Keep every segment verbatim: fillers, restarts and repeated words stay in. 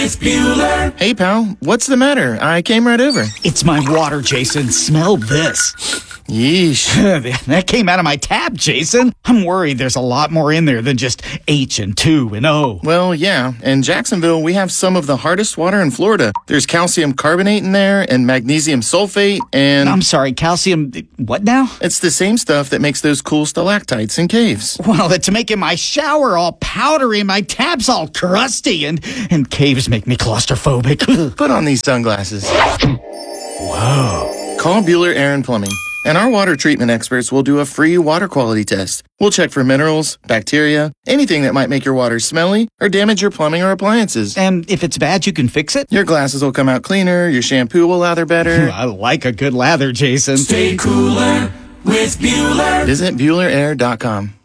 with Bueller. Hey, pal, what's the matter? I came right over. It's my water, Jason. Smell this. Yeesh. That came out of my tap, Jason. I'm worried there's a lot more in there than just H and two and O. Well, yeah. In Jacksonville, we have some of the hardest water in Florida. There's calcium carbonate in there and magnesium sulfate and... I'm sorry, calcium... What now? It's the same stuff that makes those cool stalactites in caves. Well, to make in my shower all powdery, my tap's all crusty, and, and caves make me claustrophobic. Put on these sunglasses. Whoa. Call Bueller Air and Plumbing, and our water treatment experts will do a free water quality test. We'll check for minerals, bacteria, anything that might make your water smelly or damage your plumbing or appliances. And if it's bad, you can fix it? Your glasses will come out cleaner, your shampoo will lather better. I like a good lather, Jason. Stay cooler with Bueller. Visit Bueller Air dot com.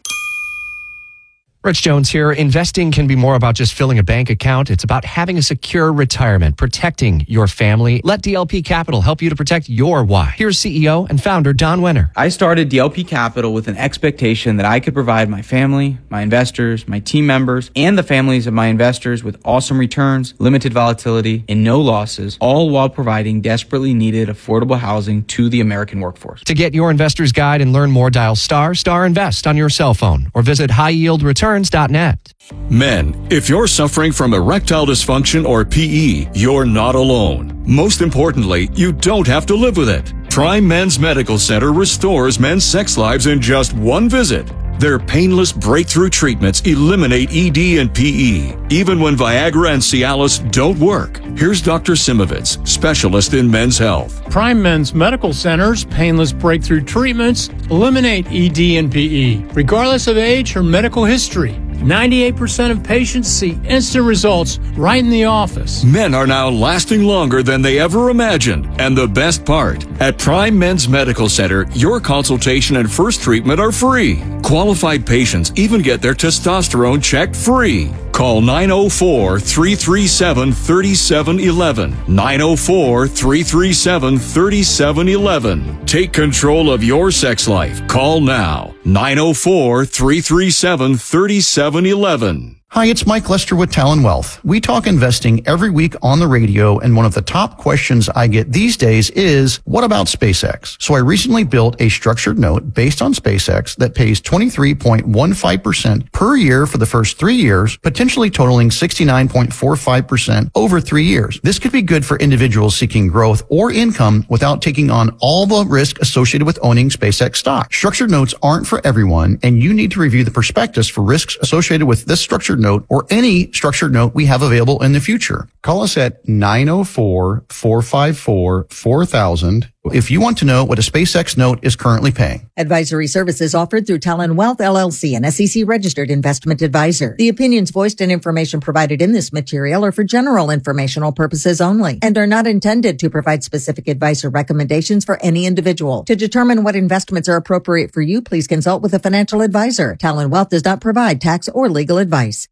Rich Jones here. Investing can be more about just filling a bank account. It's about having a secure retirement, protecting your family. Let D L P Capital help you to protect your why. Here's C E O and founder Don Wenner. I started D L P Capital with an expectation that I could provide my family, my investors, my team members, and the families of my investors with awesome returns, limited volatility, and no losses, all while providing desperately needed affordable housing to the American workforce. To get your investor's guide and learn more, dial star star invest on your cell phone or visit high yield returns dot net. Men, if you're suffering from erectile dysfunction or P E, you're not alone. Most importantly, you don't have to live with it. Prime Men's Medical Center restores men's sex lives in just one visit. Their painless breakthrough treatments eliminate E D and P E, even when Viagra and Cialis don't work. Here's Doctor Simovitz, specialist in men's health. Prime Men's Medical Center's painless breakthrough treatments eliminate E D and P E, regardless of age or medical history. ninety-eight percent of patients see instant results right in the office. Men are now lasting longer than they ever imagined. And the best part, at Prime Men's Medical Center, your consultation and first treatment are free. Qualified patients even get their testosterone checked free. Call nine oh four, three three seven, three seven one one. nine oh four, three three seven, three seven one one. Take control of your sex life. Call now. nine oh four, three three seven, three seven one one. Hi, it's Mike Lester with Talon Wealth. We talk investing every week on the radio, and one of the top questions I get these days is, what about SpaceX? So I recently built a structured note based on SpaceX that pays twenty-three point one five percent per year for the first three years, potentially totaling sixty-nine point four five percent over three years. This could be good for individuals seeking growth or income without taking on all the risk associated with owning SpaceX stock. Structured notes aren't for everyone, and you need to review the prospectus for risks associated with this structured note or any structured note we have available in the future. Call us at nine oh four, four five four, four thousand if you want to know what a SpaceX note is currently paying. Advisory services offered through Talon Wealth, L L C, an S E C registered investment advisor. The opinions voiced and information provided in this material are for general informational purposes only and are not intended to provide specific advice or recommendations for any individual. To determine what investments are appropriate for you, please consult with a financial advisor. Talon Wealth does not provide tax or legal advice.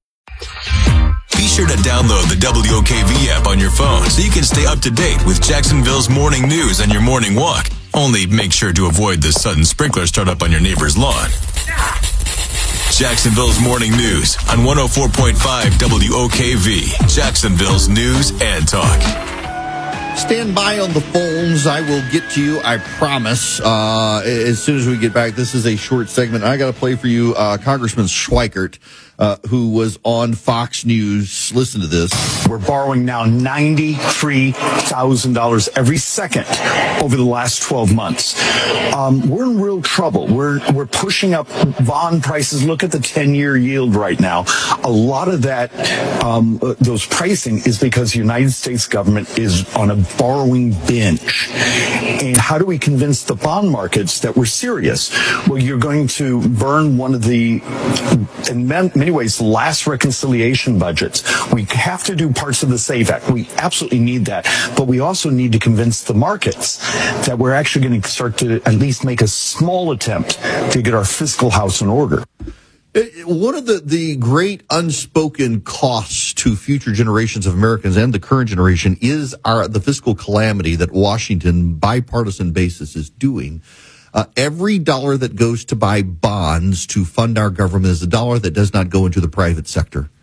Be sure to download the W O K V app on your phone so you can stay up to date with Jacksonville's morning news and your morning walk. Only make sure to avoid the sudden sprinkler startup on your neighbor's lawn. Jacksonville's morning news on one oh four point five W O K V, Jacksonville's news and talk. Stand by on the phones. I will get to you, I promise, uh, as soon as we get back. This is a short segment. I got to play for you uh, Congressman Schweikert, uh, who was on Fox News. Listen to this. We're borrowing now ninety-three thousand dollars every second over the last twelve months. Um, we're in real trouble. We're we're pushing up bond prices. Look at the ten-year yield right now. A lot of that, um, those pricing is because the United States government is on a borrowing binge. And how do we convince the bond markets that we're serious? Well, you're going to burn one of the, in many ways, last reconciliation budgets. We have to do parts of the SAVE Act. We absolutely need that. But we also need to convince the markets that we're actually going to start to at least make a small attempt to get our fiscal house in order. One of the, the great unspoken costs to future generations of Americans and the current generation is our the fiscal calamity that Washington, bipartisan basis, is doing. Uh, every dollar that goes to buy bonds to fund our government is a dollar that does not go into the private sector.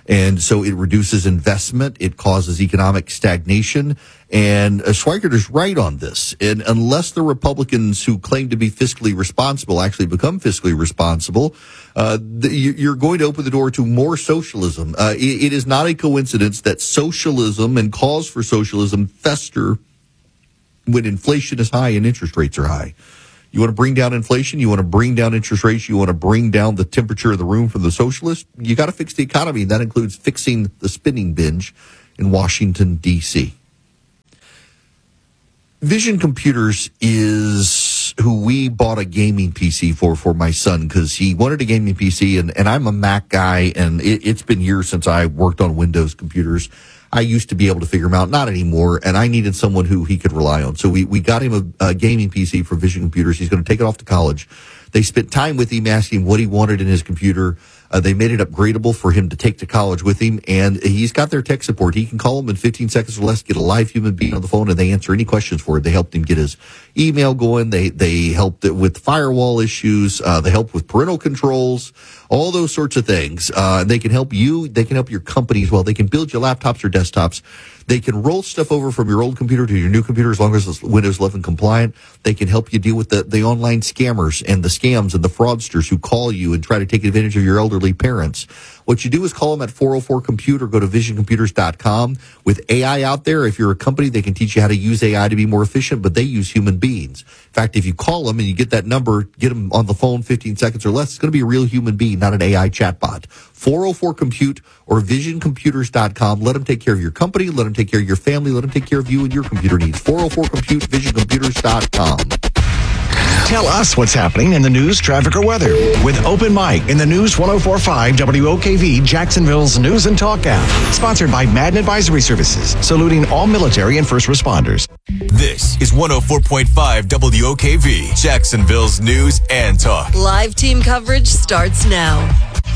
And so it reduces investment. It causes economic stagnation. And uh, Schweikert is right on this. And unless the Republicans who claim to be fiscally responsible actually become fiscally responsible, uh, the, you're going to open the door to more socialism. Uh, it, it is not a coincidence that socialism and calls for socialism fester when inflation is high and interest rates are high. You want to bring down inflation, you want to bring down interest rates, you want to bring down the temperature of the room for the socialists, you got to fix the economy. That includes fixing the spending binge in Washington, D C Vision Computers is who we bought a gaming P C for for my son because he wanted a gaming P C, and, and I'm a Mac guy, and it, it's been years since I worked on Windows computers. I used to be able to figure them out, not anymore, and I needed someone who he could rely on. So we, we got him a, a gaming P C for Vision Computers. He's going to take it off to college. They spent time with him asking what he wanted in his computer. Uh, they made it upgradable for him to take to college with him, and he's got their tech support. He can call them in fifteen seconds or less, get a live human being on the phone, and they answer any questions for him. They helped him get his email going. They they helped with firewall issues. Uh, they helped with parental controls, all those sorts of things. Uh, they can help you. They can help your company as well. They can build your laptops or desktops. They can roll stuff over from your old computer to your new computer as long as it's Windows eleven compliant. They can help you deal with the, the online scammers and the scams and the fraudsters who call you and try to take advantage of your elderly parents. What you do is call them at four oh four compute or go to vision computers dot com. With A I out there, if you're a company, they can teach you how to use A I to be more efficient, but they use human beings. In fact, if you call them and you get that number, get them on the phone fifteen seconds or less, it's going to be a real human being, not an A I chatbot. four oh four compute or vision computers dot com. Let them take care of your company. Let them take care of your family. Let them take care of you and your computer needs. four oh four compute, vision computers dot com. Tell us what's happening in the news, traffic, or weather with Open Mic in the News one oh four point five W O K V Jacksonville's News and Talk app. Sponsored by Madden Advisory Services, saluting all military and first responders. This is one oh four point five W O K V Jacksonville's News and Talk. Live team coverage starts now.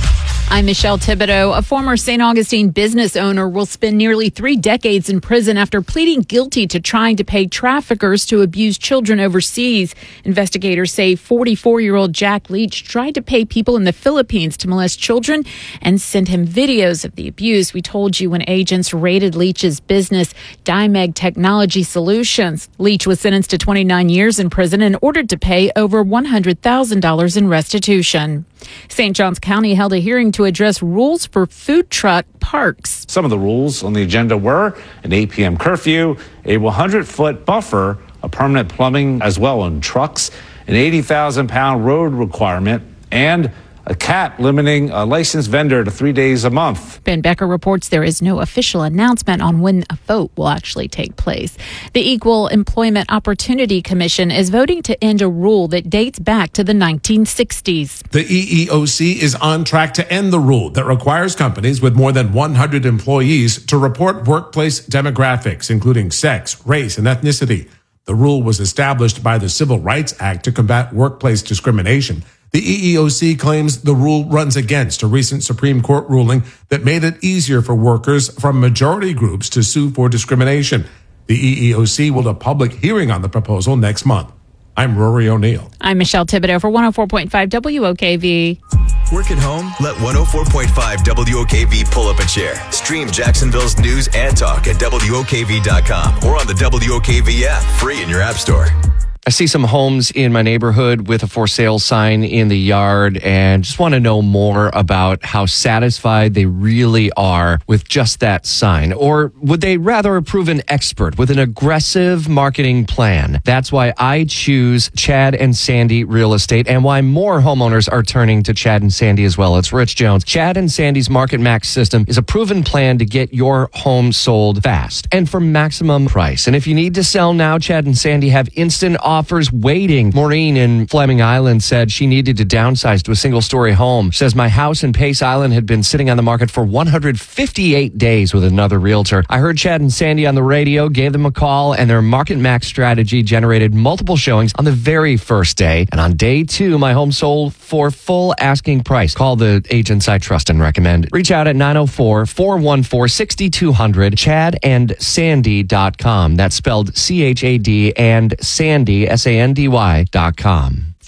I'm Michelle Thibodeau. A former Saint Augustine business owner will spend nearly three decades in prison after pleading guilty to trying to pay traffickers to abuse children overseas. Investigators say forty-four-year-old Jack Leach tried to pay people in the Philippines to molest children and send him videos of the abuse. We told you when agents raided Leach's business, Dimeg Technology Solutions. Leach was sentenced to twenty-nine years in prison and ordered to pay over one hundred thousand dollars in restitution. Saint Johns County held a hearing to address rules for food truck parks. Some of the rules on the agenda were an eight p.m. curfew, a one hundred foot buffer, a permanent plumbing as well on trucks, an eighty thousand pound road requirement, and a cap limiting a licensed vendor to three days a month. Ben Becker reports there is no official announcement on when a vote will actually take place. The Equal Employment Opportunity Commission is voting to end a rule that dates back to the nineteen sixties. The E E O C is on track to end the rule that requires companies with more than one hundred employees to report workplace demographics, including sex, race, and ethnicity. The rule was established by the Civil Rights Act to combat workplace discrimination. The E E O C claims the rule runs against a recent Supreme Court ruling that made it easier for workers from majority groups to sue for discrimination. The E E O C will hold a public hearing on the proposal next month. I'm Rory O'Neill. I'm Michelle Thibodeau for one oh four point five W O K V. Work at home? Let one oh four point five W O K V pull up a chair. Stream Jacksonville's News and Talk at W O K V dot com or on the W O K V app, free in your app store. I see some homes in my neighborhood with a for sale sign in the yard and just want to know more about how satisfied they really are with just that sign. Or would they rather approve an expert with an aggressive marketing plan? That's why I choose Chad and Sandy Real Estate and why more homeowners are turning to Chad and Sandy as well. It's Rich Jones. Chad and Sandy's Market Max system is a proven plan to get your home sold fast and for maximum price. And if you need to sell now, Chad and Sandy have instant offers waiting. Maureen in Fleming Island said she needed to downsize to a single-story home. She says, my house in Pace Island had been sitting on the market for one hundred fifty-eight days with another realtor. I heard Chad and Sandy on the radio, gave them a call, and their Market Max strategy generated multiple showings on the very first day. And on day two, my home sold for full asking price. Call the agents I trust and recommend. Reach out at nine oh four, four one four, six two zero zero, chad and sandy dot com. That's spelled C H A D and Sandy, S A N D Y dot com.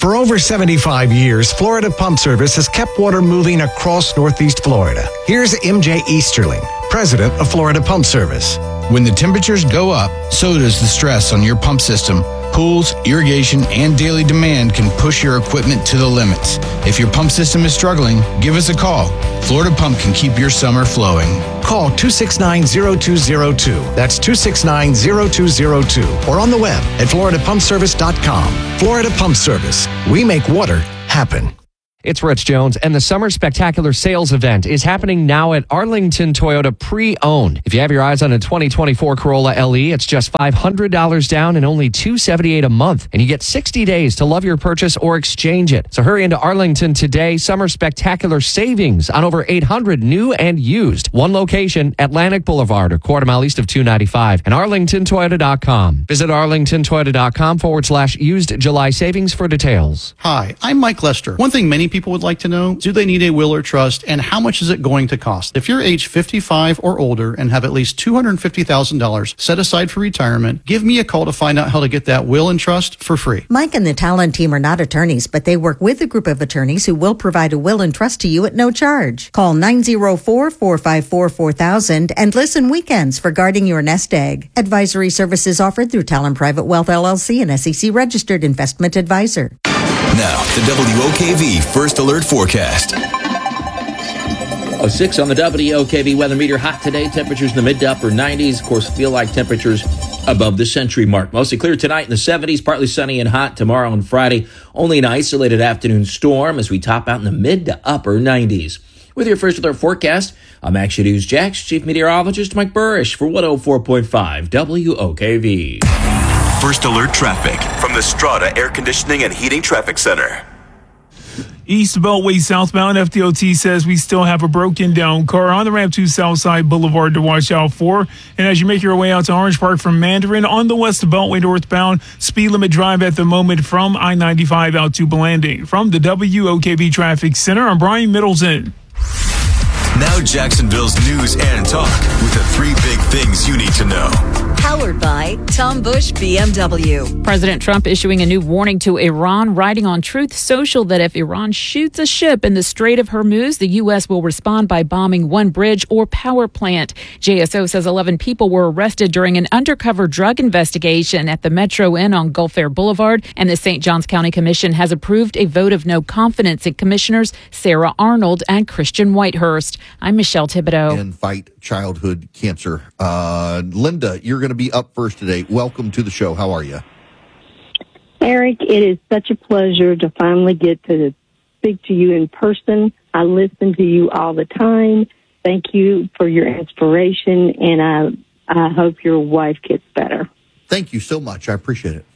For over seventy-five years, Florida Pump Service has kept water moving across Northeast Florida. Here's M J Easterling, president of Florida Pump Service. When the temperatures go up, so does the stress on your pump system. Pools, irrigation, and daily demand can push your equipment to the limits. If your pump system is struggling, give us a call. Florida Pump can keep your summer flowing. Call two six nine, zero two zero two. That's two six nine, zero two zero two. Or on the web at florida pump service dot com. Florida Pump Service. We make water happen. It's Rich Jones, and the Summer Spectacular Sales Event is happening now at Arlington Toyota Pre-Owned. If you have your eyes on a twenty twenty-four Corolla L E, it's just five hundred dollars down and only two hundred seventy-eight dollars a month. And you get sixty days to love your purchase or exchange it. So hurry into Arlington today. Summer Spectacular Savings on over eight hundred new and used. One location, Atlantic Boulevard, a quarter mile east of two ninety-five, and arlington toyota dot com. Visit arlington toyota dot com forward slash used July savings for details. Hi, I'm Mike Lester. One thing many people would like to know, do they need a will or trust, and how much is it going to cost? If you're age fifty-five or older and have at least two hundred fifty thousand dollars set aside for retirement, give me a call to find out how to get that will and trust for free. Mike and the Talon team are not attorneys, but they work with a group of attorneys who will provide a will and trust to you at no charge. Call nine oh four, four five four, four thousand and listen weekends for guarding your nest egg. Advisory services offered through Talon Private Wealth L L C, an S E C registered investment advisor. Now, the W O K V First Alert Forecast. Oh six on the W O K V weather meter. Hot today. Temperatures in the mid to upper nineties. Of course, feel like temperatures above the century mark. Mostly clear tonight in the seventies. Partly sunny and hot tomorrow and Friday. Only an isolated afternoon storm as we top out in the mid to upper nineties. With your First Alert forecast, I'm Action News Jax Chief Meteorologist Mike Burrish for one oh four point five W O K V. First Alert traffic from the Strata Air Conditioning and Heating Traffic Center. East Beltway southbound, F D O T says we still have a broken down car on the ramp to Southside Boulevard to watch out for. And as you make your way out to Orange Park from Mandarin on the West Beltway northbound, speed limit drive at the moment from I ninety-five out to Blanding. From the W O K V Traffic Center, I'm Brian Middleton. Now Jacksonville's news and talk with the three big things you need to know. Powered by Tom Bush B M W. President Trump issuing a new warning to Iran, writing on Truth Social that if Iran shoots a ship in the Strait of Hormuz, the U S will respond by bombing one bridge or power plant. J S O says eleven people were arrested during an undercover drug investigation at the Metro Inn on Gulf Air Boulevard, and the Saint Johns County Commission has approved a vote of no confidence in Commissioners Sarah Arnold and Christian Whitehurst. I'm Michelle Thibodeau. And fight childhood cancer. Uh, Linda, you're going to be up first today. Welcome to the show. How are you? Eric, it is such a pleasure to finally get to speak to you in person. I listen to you all the time. Thank you for your inspiration, and I, I hope your wife gets better. Thank you so much. I appreciate it.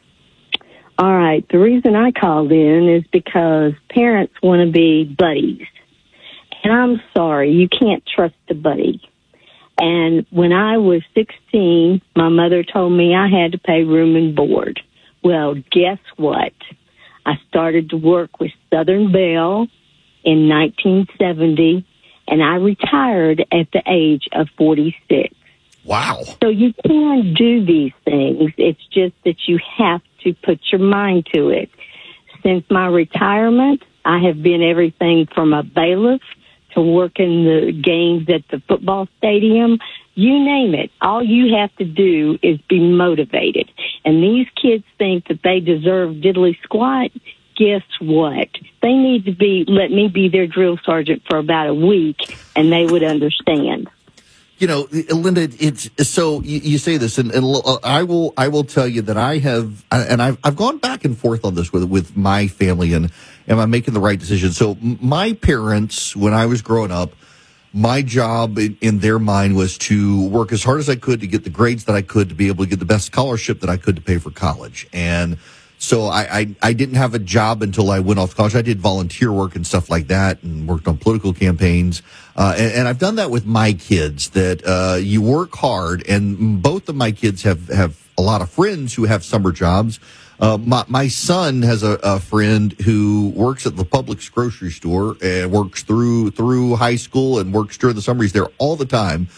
All right. The reason I called in is because parents want to be buddies. And I'm sorry, you can't trust a buddy. And when I was sixteen, my mother told me I had to pay room and board. Well, guess what? I started to work with Southern Bell in nineteen seventy, and I retired at the age of forty-six. Wow. So you can do these things. It's just that you have to put your mind to it. Since my retirement, I have been everything from a bailiff to work in the games at the football stadium, you name it. All you have to do is be motivated. And these kids think that they deserve diddly squat. Guess what? They need to be, let me be their drill sergeant for about a week, and they would understand. You know, Linda, it's so you, you say this, and, and I will I will tell you that I have, and I've I've gone back and forth on this with with my family, and am I making the right decision? So my parents, when I was growing up, my job in, in their mind was to work as hard as I could to get the grades that I could to be able to get the best scholarship that I could to pay for college. And so I, I, I didn't have a job until I went off to college. I did volunteer work and stuff like that and worked on political campaigns. Uh, and, and I've done that with my kids, that uh, you work hard. And both of my kids have, have a lot of friends who have summer jobs. Uh, my, my son has a, a friend who works at the Publix grocery store and works through through high school and works during the summer. He's there all the time.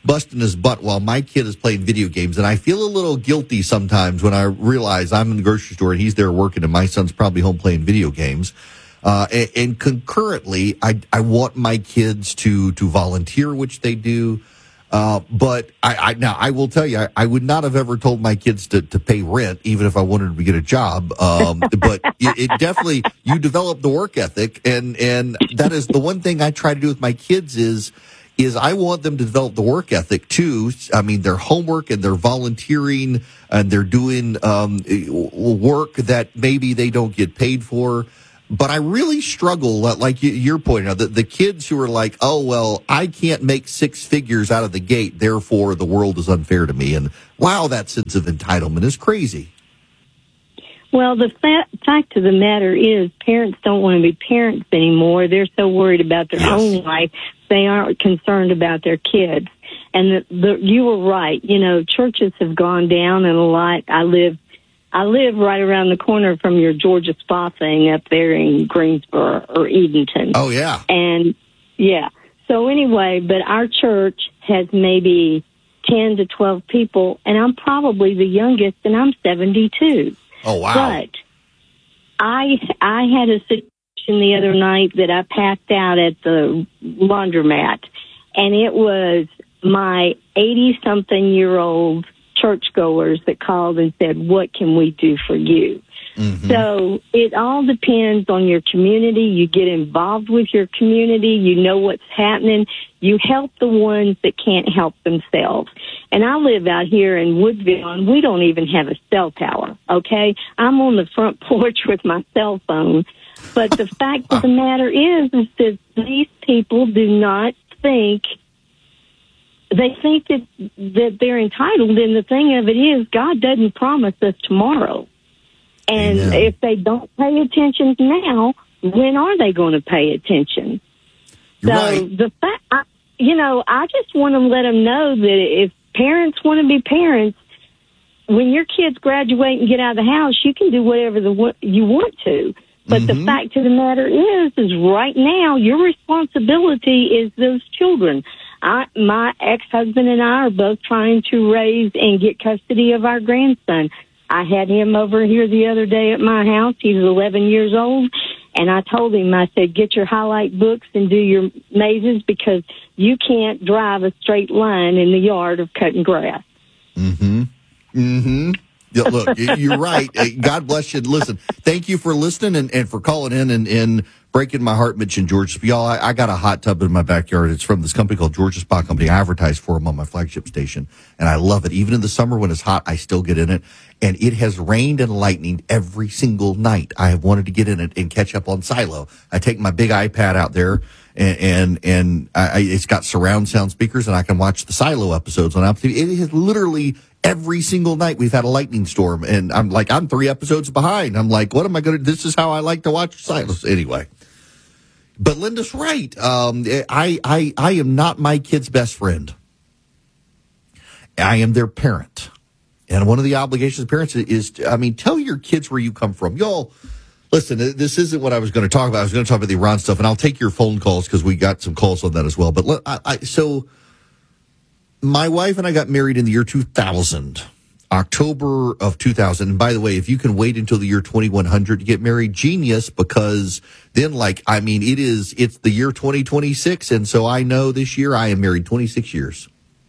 busting his butt while my kid is playing video games. And I feel a little guilty sometimes when I realize I'm in the grocery store and he's there working and my son's probably home playing video games. Uh, and, and concurrently, I, I want my kids to, to volunteer, which they do. Uh, but I, I, now I will tell you, I, I would not have ever told my kids to, to pay rent, even if I wanted them to get a job. Um, but it, it definitely, you develop the work ethic. And, and that is the one thing I try to do with my kids is, is I want them to develop the work ethic too. I mean, their homework and they're volunteering and they're doing, um, work that maybe they don't get paid for. But I really struggle, like you're pointing out, the, the kids who are like, oh, well, I can't make six figures out of the gate, therefore the world is unfair to me. And wow, that sense of entitlement is crazy. Well, the fa- fact of the matter is parents don't want to be parents anymore. They're so worried about their yes. own life, they aren't concerned about their kids. And the, the, you were right. You know, churches have gone down and a lot. I live I live right around the corner from your Georgia Spa thing up there in Greensboro or Edenton. Oh, yeah. And, yeah. So anyway, but our church has maybe ten to twelve people, and I'm probably the youngest, and I'm seventy-two. Oh, wow. But I, I had a situation the other night that I passed out at the laundromat, and it was my eighty-something-year-old churchgoers that called and said, what can we do for you? Mm-hmm. So it all depends on your community. You get involved with your community. You know what's happening. You help the ones that can't help themselves. And I live out here in Woodville, and we don't even have a cell tower, okay? I'm on the front porch with my cell phone. But the fact of the matter is, is that these people do not think They think that, that they're entitled, and the thing of it is, God doesn't promise us tomorrow. And Amen. If they don't pay attention now, when are they going to pay attention? You're so right. the fact, I, you know, I just want to let them know that if parents want to be parents, when your kids graduate and get out of the house, you can do whatever the you want to. But mm-hmm. the fact of the matter is, is right now your responsibility is those children. I, my ex-husband and I are both trying to raise and get custody of our grandson. I had him over here the other day at my house. He was eleven years old, and I told him, I said, get your highlight books and do your mazes because you can't drive a straight line in the yard of cutting grass. Mm-hmm. Mm-hmm. Yeah, look, you're right. God bless you. Listen, thank you for listening and, and for calling in and, and breaking my heart, Mitch and George. Y'all, I, I got a hot tub in my backyard. It's from this company called Georgia Spa Company. I advertise for them on my flagship station, and I love it. Even in the summer when it's hot, I still get in it. And it has rained and lightninged every single night. I have wanted to get in it and catch up on Silo. I take my big iPad out there, and and, and I, it's got surround sound speakers, and I can watch the Silo episodes on Apple T V. It is literally every single night we've had a lightning storm, and I'm like, I'm three episodes behind. I'm like, what am I going to, this is how I like to watch Silos. Anyway. But Linda's right. Um, I, I, I am not my kid's best friend. I am their parent. And one of the obligations of parents is, to, I mean, tell your kids where you come from. Y'all, listen, this isn't what I was going to talk about. I was going to talk about the Iran stuff, and I'll take your phone calls because we got some calls on that as well. But let, I, I, so my wife and I got married in the year two thousand, October of two thousand. And by the way, if you can wait until the year twenty-one hundred to get married, genius, because then, like, I mean, it is, it's the year twenty twenty-six. And so I know this year I am married twenty-six years.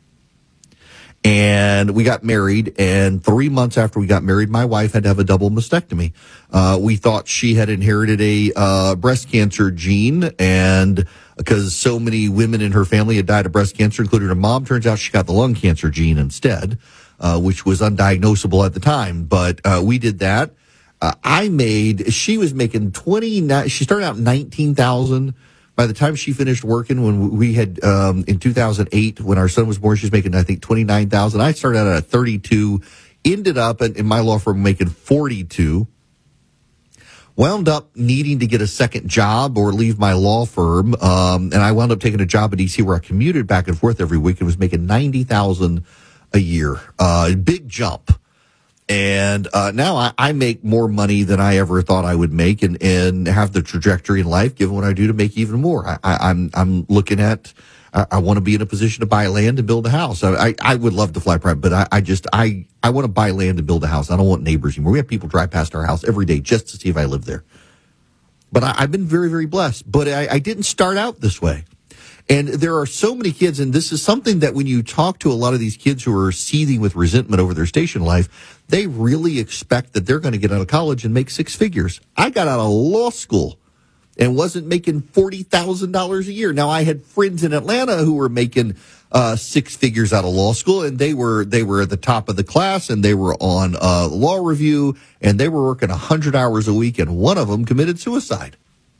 And we got married, and three months after we got married, my wife had to have a double mastectomy. Uh, we thought she had inherited a uh, breast cancer gene, and because so many women in her family had died of breast cancer, including her mom, turns out she got the lung cancer gene instead, uh, which was undiagnosable at the time. But uh, we did that. Uh, I made, she was making twenty, she started out nineteen thousand. By the time she finished working, when we had, um, in two thousand eight, when our son was born, she was making, I think, twenty-nine thousand. I started out at thirty-two, ended up in, in my law firm making forty-two, wound up needing to get a second job or leave my law firm. Um, and I wound up taking a job in D C where I commuted back and forth every week and was making ninety thousand a year. Uh, big jump. And uh, now I, I make more money than I ever thought I would make, and, and have the trajectory in life, given what I do, to make even more. I, I, I'm I'm looking at, I, I want to be in a position to buy land and build a house. I, I, I would love to fly private, but I, I just, I, I want to buy land and build a house. I don't want neighbors anymore. We have people drive past our house every day just to see if I live there. But I, I've been very, very blessed. But I, I didn't start out this way. And there are so many kids, and this is something that when you talk to a lot of these kids who are seething with resentment over their station life, they really expect that they're going to get out of college and make six figures. I got out of law school and wasn't making forty thousand dollars a year. Now, I had friends in Atlanta who were making uh, six figures out of law school, and they were they were at the top of the class, and they were on uh, law review, and they were working one hundred hours a week, and one of them committed suicide.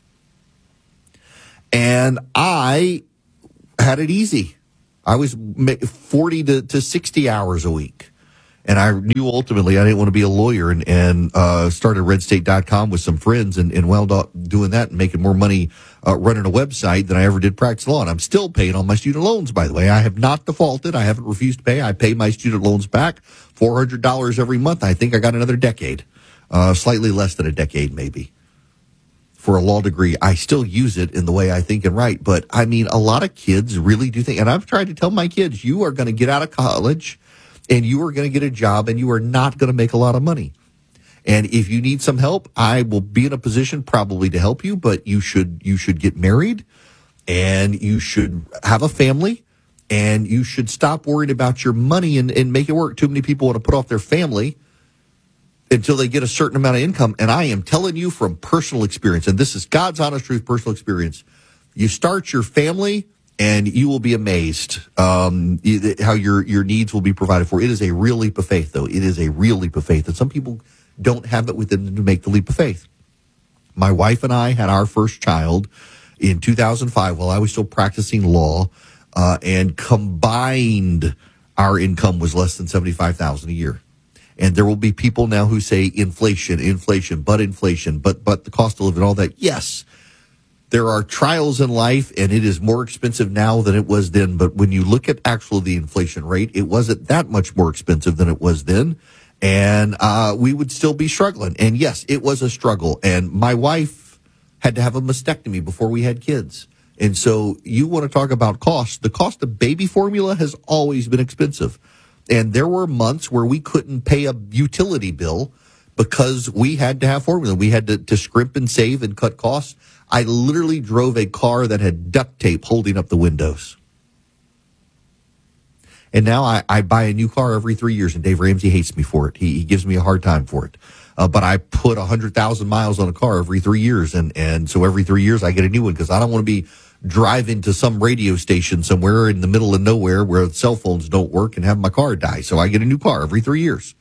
And I had it easy. I was forty to sixty hours a week. And I knew ultimately I didn't want to be a lawyer, and, and uh, started red state dot com with some friends and, and wound up doing that and making more money uh, running a website than I ever did practice law. And I'm still paying on my student loans, by the way. I have not defaulted. I haven't refused to pay. I pay my student loans back four hundred dollars every month. I think I got another decade, uh, slightly less than a decade maybe. For a law degree, I still use it in the way I think and write. But, I mean, a lot of kids really do think, and I've tried to tell my kids, you are going to get out of college and you are going to get a job and you are not going to make a lot of money. And if you need some help, I will be in a position probably to help you, but you should you should get married and you should have a family and you should stop worrying about your money and, and make it work. Too many people want to put off their family until they get a certain amount of income. And I am telling you from personal experience, and this is God's honest truth, personal experience, you start your family and you will be amazed um, how your, your needs will be provided for. It is a real leap of faith, though. It is a real leap of faith. And some people don't have it within them to make the leap of faith. My wife and I had our first child in two thousand five while I was still practicing law, uh, and combined our income was less than seventy-five thousand dollars a year. And there will be people now who say inflation, inflation, but inflation, but but the cost of living, all that. Yes, there are trials in life, and it is more expensive now than it was then. But when you look at actually the inflation rate, it wasn't that much more expensive than it was then. And uh, we would still be struggling. And yes, it was a struggle. And my wife had to have a mastectomy before we had kids. And so you want to talk about cost. The cost of baby formula has always been expensive. And there were months where we couldn't pay a utility bill because we had to have formula. We had to, to scrimp and save and cut costs. I literally drove a car that had duct tape holding up the windows. And now I, I buy a new car every three years, and Dave Ramsey hates me for it. He, he gives me a hard time for it. Uh, but I put one hundred thousand miles on a car every three years, and, and so every three years I get a new one because I don't want to be driving to some radio station somewhere in the middle of nowhere where cell phones don't work and have my car die. So I get a new car every three years.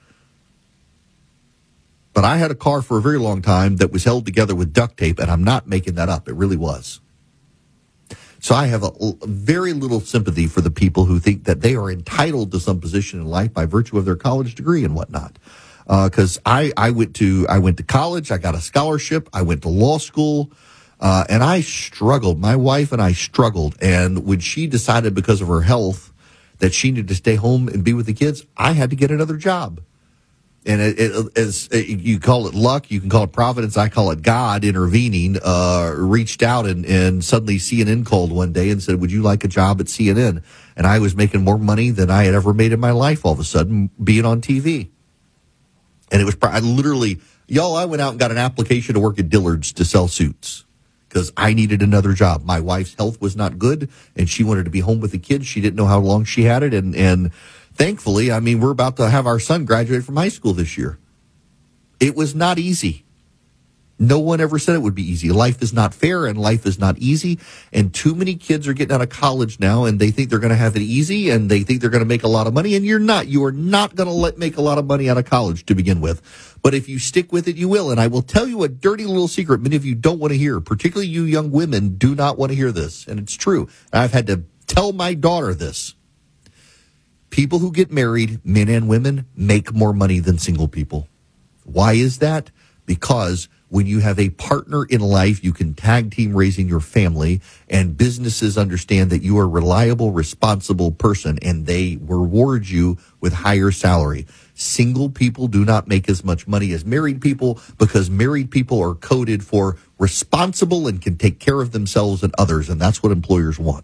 But I had a car for a very long time that was held together with duct tape, and I'm not making that up. It really was. So I have a, a very little sympathy for the people who think that they are entitled to some position in life by virtue of their college degree and whatnot. Because uh, I, I went to I went to college, I got a scholarship, I went to law school, uh, and I struggled. My wife and I struggled. And when she decided because of her health that she needed to stay home and be with the kids, I had to get another job. And it, it, as it, you call it luck, you can call it providence. I call it God intervening. Uh, reached out and, and suddenly C N N called one day and said, "Would you like a job at C N N?" And I was making more money than I had ever made in my life. All of a sudden, being on T V, and it was I literally, y'all. I went out and got an application to work at Dillard's to sell suits because I needed another job. My wife's health was not good, and she wanted to be home with the kids. She didn't know how long she had it, and and. Thankfully, I mean, we're about to have our son graduate from high school this year. It was not easy. No one ever said it would be easy. Life is not fair and life is not easy. And too many kids are getting out of college now and they think they're going to have it easy and they think they're going to make a lot of money. And you're not. You are not going to let make a lot of money out of college to begin with. But if you stick with it, you will. And I will tell you a dirty little secret many of you don't want to hear, particularly you young women do not want to hear this. And it's true. I've had to tell my daughter this. People who get married, men and women, make more money than single people. Why is that? Because when you have a partner in life, you can tag team raising your family, and businesses understand that you are a reliable, responsible person, and they reward you with higher salary. Single people do not make as much money as married people because married people are coded for responsible and can take care of themselves and others, and that's what employers want.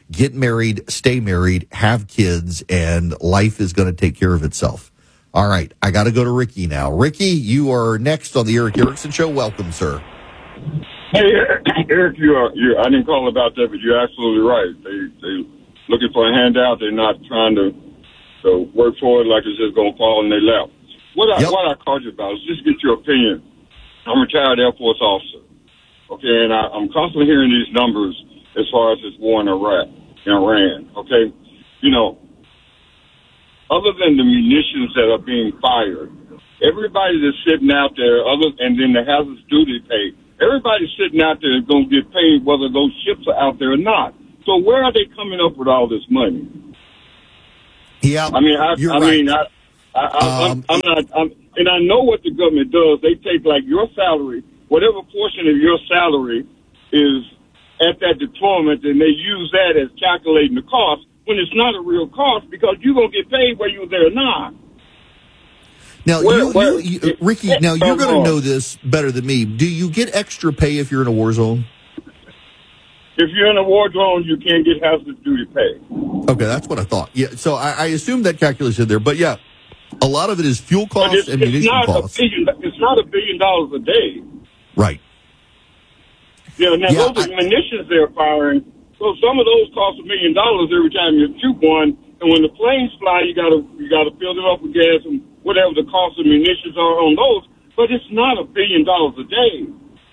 get married, stay married, have kids, and life is going to take care of itself. All right, I got to go to Ricky now. Ricky, you are next on the Eric Erickson Show. Welcome, sir. Hey, Eric, you are, you I didn't call about that, but you're absolutely right. They they looking for a handout. They're not trying to, to work for it like it's just going to fall in their lap. What I, yep. what I called you about is just get your opinion. I'm a retired Air Force officer, okay, and I, I'm constantly hearing these numbers as far as this war in Iraq, in Iran, okay? You know, other than the munitions that are being fired, everybody that's sitting out there, other and then the hazardous duty pay, everybody's sitting out there is going to get paid whether those ships are out there or not. So where are they coming up with all this money? Yeah, I mean, I, you're I right. mean, I, I, I, um, I'm, I'm not, I'm, and I know what the government does. They take like your salary, whatever portion of your salary is at that deployment, and they use that as calculating the cost when it's not a real cost because you're going to get paid whether you're there or not. Now, Where- you, where- you, you, Ricky, now you're going to know this better than me. Do you get extra pay if you're in a war zone? If you're in a war zone, you can't get hazardous duty pay. Okay, that's what I thought. Yeah, so I, I assumed that calculation there, but yeah, a lot of it is fuel But costs it's, and it's munition not costs. a billion. It's not a billion dollars a day. Right. Yeah. Now Yeah, those are munitions they're firing. So some of those cost a million dollars every time you shoot one. And when the planes fly, you gotta you gotta fill them up with gas and whatever the cost of munitions are on those. But it's not a billion dollars a day.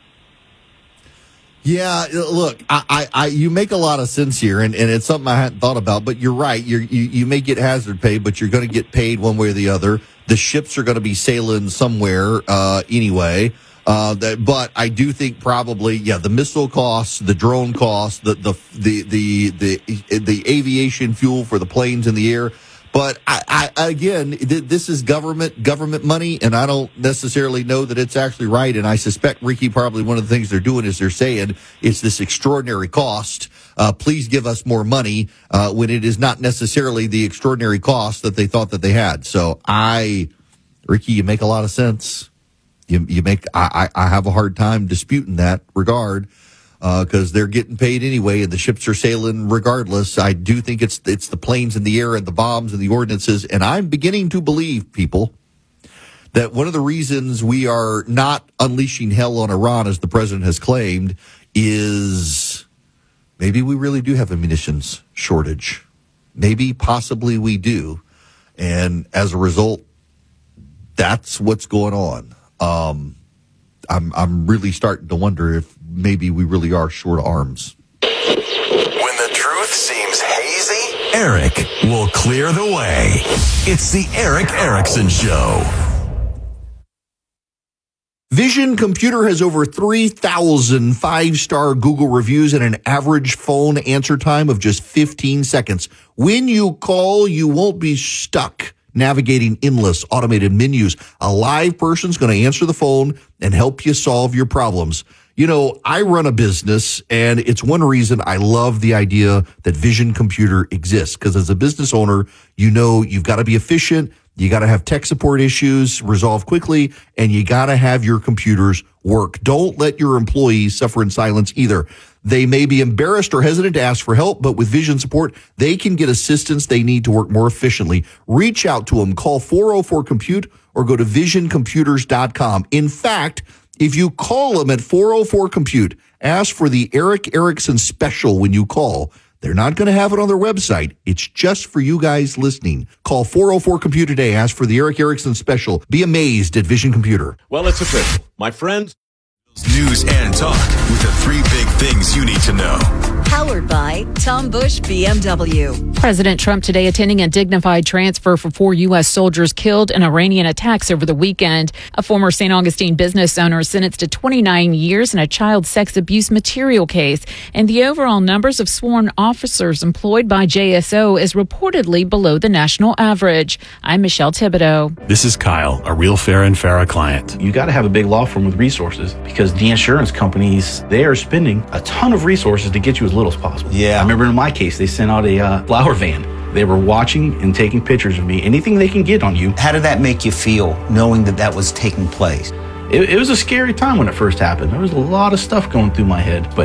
Yeah, look, I, I, I, you make a lot of sense here, and, and it's something I hadn't thought about. But you're right. You're, you you may get hazard pay, but you're going to get paid one way or the other. The ships are going to be sailing somewhere uh, anyway. Uh, that, but I do think probably, yeah, the missile costs, the drone costs, the the the the the, the aviation fuel for the planes in the air. But I, I again, th- this is government government money, and I don't necessarily know that it's actually right. And I suspect, Ricky, probably one of the things they're doing is they're saying it's this extraordinary cost. Uh, please give us more money uh, when it is not necessarily the extraordinary cost that they thought that they had. So I, Ricky, you make a lot of sense. You you make I, I have a hard time disputing that regard. Because uh, they're getting paid anyway, and the ships are sailing regardless. I do think it's it's the planes in the air and the bombs and the ordinances, and I'm beginning to believe, people, that one of the reasons we are not unleashing hell on Iran, as the president has claimed, is maybe we really do have a munitions shortage. Maybe, possibly, we do, and as a result, that's what's going on. Um, I'm I'm really starting to wonder if maybe we really are short arms. When the truth seems hazy, Eric will clear the way. It's the Eric Erickson Show. Vision Computer has over three thousand five-star Google reviews and an average phone answer time of just fifteen seconds. When you call, you won't be stuck navigating endless automated menus. A live person's going to answer the phone and help you solve your problems. You know, I run a business, and it's one reason I love the idea that Vision Computer exists, because as a business owner, you know you've got to be efficient, you got to have tech support issues resolved quickly, and you got to have your computers work. Don't let your employees suffer in silence either. They may be embarrassed or hesitant to ask for help, but with Vision support, they can get assistance they need to work more efficiently. Reach out to them. Call four oh four compute or go to vision computers dot com. In fact, if you call them at four oh four compute, ask for the Eric Erickson special when you call. They're not going to have it on their website. It's just for you guys listening. Call four oh four compute today. Ask for the Eric Erickson special. Be amazed at Vision Computer. Well, it's official. My friends. News and talk with the three big things you need to know. Powered by Tom Bush B M W. President Trump today attending a dignified transfer for four U S soldiers killed in Iranian attacks over the weekend. A former Saint Augustine business owner sentenced to twenty-nine years in a child sex abuse material case. And the overall numbers of sworn officers employed by J S O is reportedly below the national average. I'm Michelle Thibodeau. This is Kyle, a real fair and Farah client. You got to have a big law firm with resources because the insurance companies, they are spending a ton of resources to get you as little as possible. Yeah. I remember in my case, they sent out a uh, flower van. They were watching and taking pictures of me. Anything they can get on you. How did that make you feel, knowing that that was taking place? It, it was a scary time when it first happened. There was a lot of stuff going through my head, but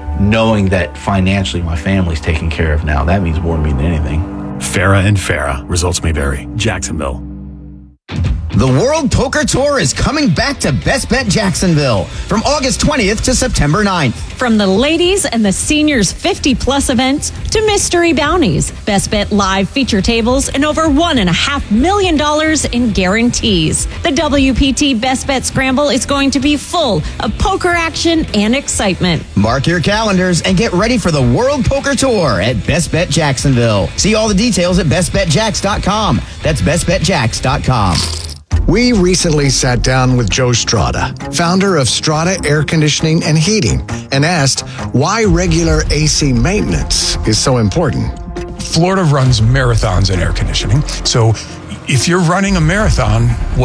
knowing that financially my family's taken care of now, that means more to me than anything. Farah and Farah. Results may vary. Jacksonville. The World Poker Tour is coming back to Best Bet Jacksonville from August twentieth to September ninth. From the ladies and the seniors fifty plus events to mystery bounties, Best Bet live feature tables, and over one and a half million dollars in guarantees. The W P T Best Bet Scramble is going to be full of poker action and excitement. Mark your calendars and get ready for the World Poker Tour at Best Bet Jacksonville. See all the details at best bet jacks dot com. That's best bet jacks dot com. We recently sat down with Joe Strada, founder of Strada Air Conditioning and Heating, and asked why regular A C maintenance is so important. Florida runs marathons in air conditioning. So if you're running a marathon,